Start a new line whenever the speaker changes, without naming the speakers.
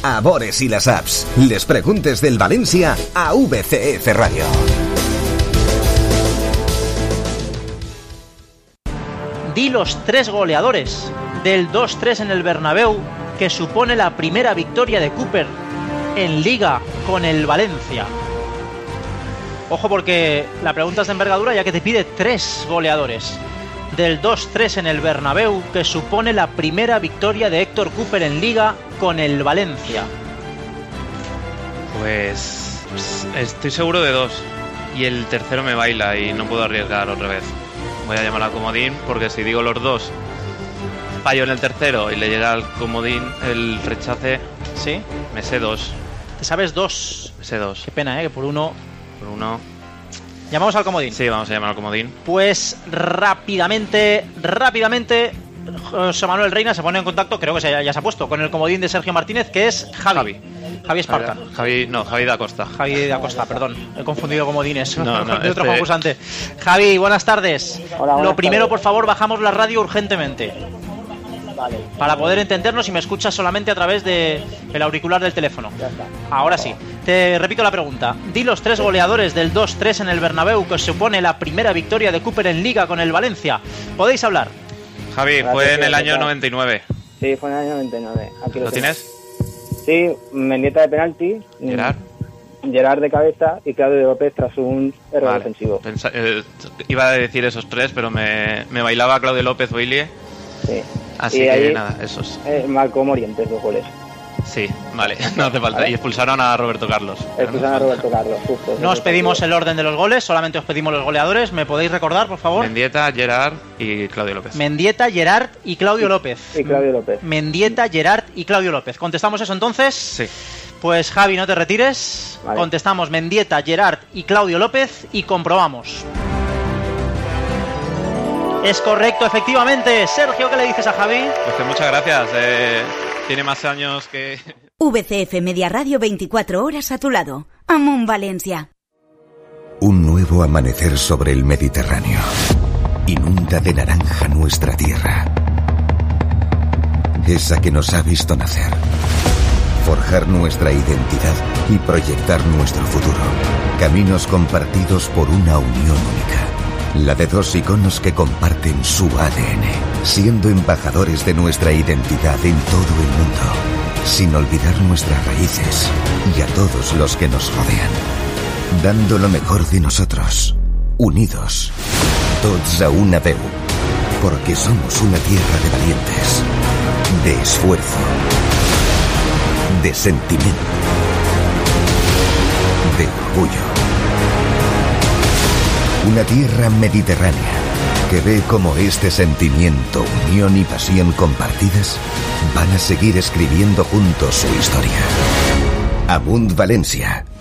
a Bores y las apps. Les preguntes del Valencia a VCF Radio.
Di los 3 goleadores del 2-3 en el Bernabéu que supone la primera victoria de Cooper en Liga con el Valencia. Ojo, porque la pregunta es de envergadura, ya que te pide 3 goleadores del 2-3 en el Bernabéu que supone la primera victoria de Héctor Cooper en Liga con el Valencia.
Pues estoy seguro de 2 y el tercero me baila y no puedo arriesgar otra vez. Voy a llamar al comodín, porque si digo los 2 fallo en el tercero y le llega al comodín el rechace.
¿Sí?
Me sé 2.
¿Te sabes 2?
Me sé 2.
Qué pena, que por uno... ¿Llamamos al comodín?
Sí, vamos a llamar al comodín.
Pues rápidamente José Manuel Reina se pone en contacto, creo que ya se ha puesto, con el comodín de Sergio Martínez, que es Javi Esparta.
Javi da Costa.
Javi da Costa, perdón, he confundido comodines con otro concursante. Javi, buenas tardes.
Hola,
Lo primero,
tardes.
por favor, bajamos la radio urgentemente.
Vale.
Para poder entendernos, y me escuchas solamente a través del auricular del teléfono.
Ya está.
Ahora sí. Te repito la pregunta. Di los 3 goleadores del 2-3 en el Bernabéu que supone la primera victoria de Cooper en Liga con el Valencia. ¿Podéis hablar?
Javi,
Gracias,
fue en el
¿qué
año
tal?
99.
Sí, fue en el año 99. Aquí
¿Lo tienes?
Sí, Mendieta de penalti. Gerard de cabeza y Claudio López tras un error defensivo.
Iba a decir esos 3, pero me bailaba Claudio López Boilie.
Sí.
Así
y
que
ahí,
nada, esos.
Marcó Morientes 2 goles.
Sí, vale, no hace falta. ¿Vale? Y expulsaron a Roberto Carlos.
Expulsaron a Roberto Carlos, justo.
No os pedimos el orden de los goles, solamente os pedimos los goleadores. ¿Me podéis recordar, por favor?
Mendieta, Gerard y Claudio López.
Mendieta, Gerard y Claudio López.
Y Claudio López.
Mendieta, Gerard y Claudio López. ¿Contestamos eso entonces?
Sí.
Pues Javi, no te retires.
Vale.
Contestamos Mendieta, Gerard y Claudio López y comprobamos. Es correcto, efectivamente. Sergio, ¿qué le dices a Javi?
Pues que muchas gracias. Tiene más años que...
VCF Media Radio, 24 horas a tu lado. Amunt Valencia.
Un nuevo amanecer sobre el Mediterráneo. Inunda de naranja nuestra tierra. Esa que nos ha visto nacer. Forjar nuestra identidad y proyectar nuestro futuro. Caminos compartidos por una unión única. La de 2 iconos que comparten su ADN, siendo embajadores de nuestra identidad en todo el mundo, sin olvidar nuestras raíces y a todos los que nos rodean, dando lo mejor de nosotros, unidos, tots a una veu, porque somos una tierra de valientes, de esfuerzo, de sentimiento, de orgullo. Una tierra mediterránea que ve cómo este sentimiento, unión y pasión compartidas van a seguir escribiendo juntos su historia. Amunt Valencia,